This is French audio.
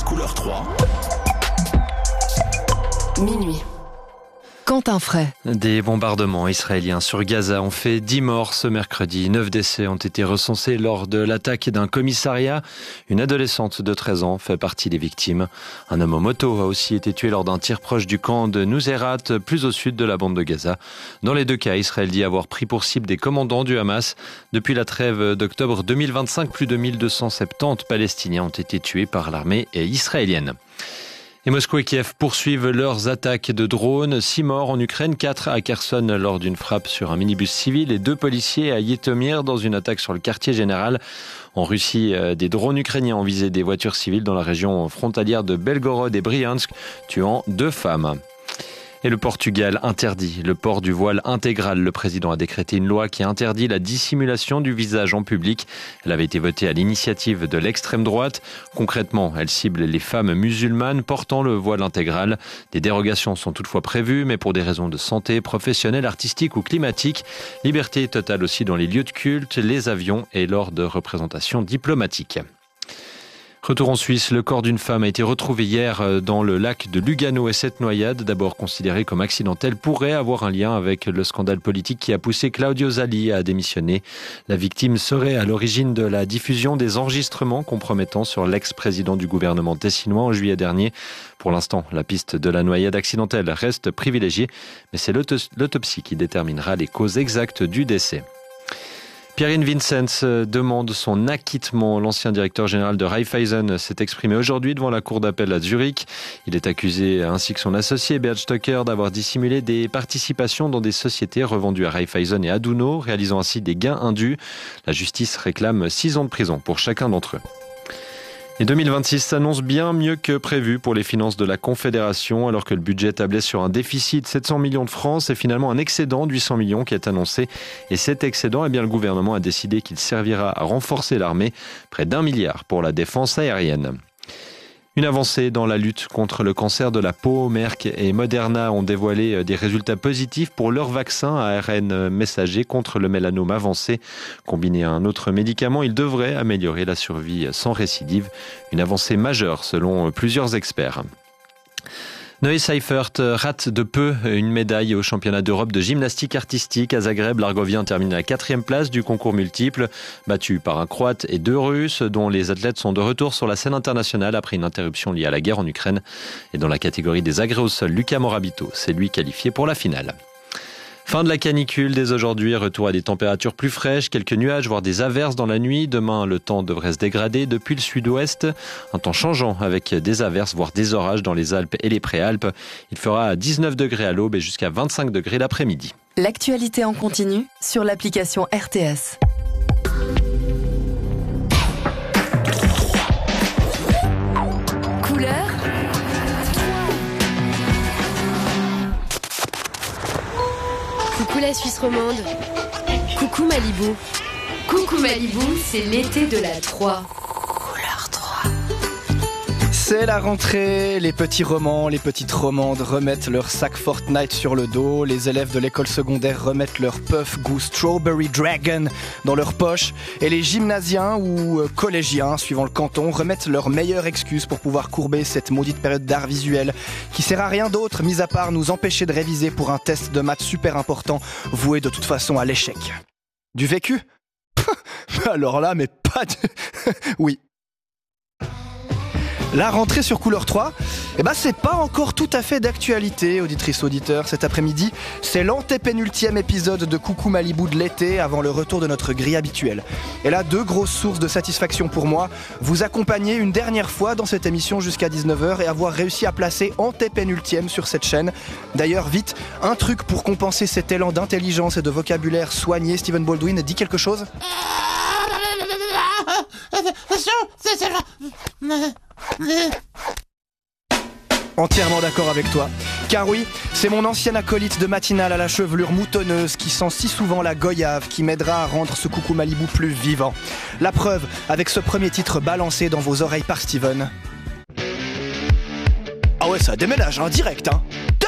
Couleur 3. Minuit. Quentin Fray. Des bombardements israéliens sur Gaza ont fait 10 morts ce mercredi. 9 décès ont été recensés lors de l'attaque d'un commissariat. Une adolescente de 13 ans fait partie des victimes. Un homme en moto a aussi été tué lors d'un tir proche du camp de Nuseirat, plus au sud de la bande de Gaza. Dans les deux cas, Israël dit avoir pris pour cible des commandants du Hamas. Depuis la trêve d'octobre 2025, plus de 1270 Palestiniens ont été tués par l'armée israélienne. Et Moscou et Kiev poursuivent leurs attaques de drones. 6 morts en Ukraine, 4 à Kherson lors d'une frappe sur un minibus civil et 2 policiers à Zhytomyr dans une attaque sur le quartier général. En Russie, des drones ukrainiens ont visé des voitures civiles dans la région frontalière de Belgorod et Bryansk, tuant 2 femmes. Et le Portugal interdit le port du voile intégral. Le président a décrété une loi qui interdit la dissimulation du visage en public. Elle avait été votée à l'initiative de l'extrême droite. Concrètement, elle cible les femmes musulmanes portant le voile intégral. Des dérogations sont toutefois prévues, mais pour des raisons de santé, professionnelle, artistique ou climatique. Liberté totale aussi dans les lieux de culte, les avions et lors de représentations diplomatiques. Retour en Suisse, le corps d'une femme a été retrouvé hier dans le lac de Lugano et cette noyade, d'abord considérée comme accidentelle, pourrait avoir un lien avec le scandale politique qui a poussé Claudio Zali à démissionner. La victime serait à l'origine de la diffusion des enregistrements compromettants sur l'ex-président du gouvernement tessinois en juillet dernier. Pour l'instant, la piste de la noyade accidentelle reste privilégiée, mais c'est l'autopsie qui déterminera les causes exactes du décès. Pierin Vincents demande son acquittement. L'ancien directeur général de Raiffeisen s'est exprimé aujourd'hui devant la cour d'appel à Zurich. Il est accusé, ainsi que son associé Bert Stocker, d'avoir dissimulé des participations dans des sociétés revendues à Raiffeisen et Aduno, réalisant ainsi des gains indus. La justice réclame 6 ans de prison pour chacun d'entre eux. Et 2026 s'annonce bien mieux que prévu pour les finances de la Confédération, alors que le budget tablait sur un déficit de 700 millions de francs. C'est finalement un excédent de 800 millions qui est annoncé. Et cet excédent, le gouvernement a décidé qu'il servira à renforcer l'armée. Près d'1 milliard pour la défense aérienne. Une avancée dans la lutte contre le cancer de la peau. Merck et Moderna ont dévoilé des résultats positifs pour leur vaccin à ARN messager contre le mélanome avancé. Combiné à un autre médicament, il devrait améliorer la survie sans récidive. Une avancée majeure selon plusieurs experts. Noé Seifert rate de peu une médaille au championnat d'Europe de gymnastique artistique. À Zagreb, l'Argovien termine à la 4e place du concours multiple, battu par un Croate et 2 Russes, dont les athlètes sont de retour sur la scène internationale après une interruption liée à la guerre en Ukraine. Et dans la catégorie des agrès au sol, Luca Morabito s'est lui qualifié pour la finale. Fin de la canicule dès aujourd'hui, retour à des températures plus fraîches, quelques nuages, voire des averses dans la nuit. Demain, le temps devrait se dégrader depuis le sud-ouest. Un temps changeant avec des averses, voire des orages dans les Alpes et les Préalpes. Il fera 19 degrés à l'aube et jusqu'à 25 degrés l'après-midi. L'actualité en continu sur l'application RTS. Couleur. Coucou la Suisse romande. Coucou Malibu. Coucou Malibu, c'est l'été de la 3. Couleur 3. C'est la rentrée, les petits romans, les petites romandes remettent leur sac Fortnite sur le dos, les élèves de l'école secondaire remettent leur puff goût Strawberry Dragon dans leur poche, et les gymnasiens ou collégiens, suivant le canton, remettent leur meilleure excuse pour pouvoir courber cette maudite période d'art visuel qui sert à rien d'autre, mis à part nous empêcher de réviser pour un test de maths super important, voué de toute façon à l'échec. Du vécu ? Alors là, mais pas du... Oui. La rentrée sur Couleur 3, c'est pas encore tout à fait d'actualité, auditrices auditeurs. Cet après-midi, c'est l'antépénultième épisode de Coucou Malibu de l'été avant le retour de notre grille habituelle. Et là, 2 grosses sources de satisfaction pour moi. Vous accompagner une dernière fois dans cette émission jusqu'à 19h et avoir réussi à placer antépénultième sur cette chaîne. D'ailleurs, vite, un truc pour compenser cet élan d'intelligence et de vocabulaire soigné. Stephen Baldwin dit quelque chose ? Entièrement d'accord avec toi. Car oui, c'est mon ancien acolyte de matinale à la chevelure moutonneuse qui sent si souvent la goyave qui m'aidera à rendre ce Coucou Malibu plus vivant. La preuve avec ce premier titre balancé dans vos oreilles par Steven. Ah ouais, ça déménage, direct,